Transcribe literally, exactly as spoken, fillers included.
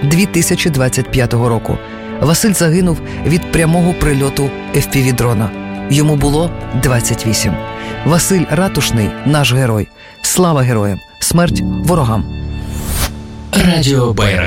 дві тисячі двадцять п'ятого року. Василь загинув від прямого прильоту еф пі ві-дрона. Йому було двадцять вісім. Василь Ратушний – наш герой. Слава героям! Смерть ворогам! Радіо Байрактар.